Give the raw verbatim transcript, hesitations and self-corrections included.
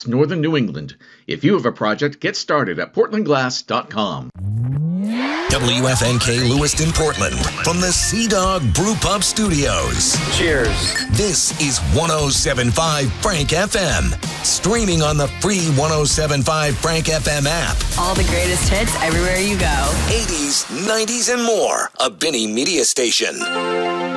Northern New England. If you have a project, get started at portland glass dot com. W F N K Lewiston, Portland, from the Sea Dog Brew Pub Studios. Cheers. This is one oh seven point five Frank F M. Streaming on the free one oh seven point five Frank F M app. All the greatest hits everywhere you go. eighties, nineties, and more. A Benny Media Station.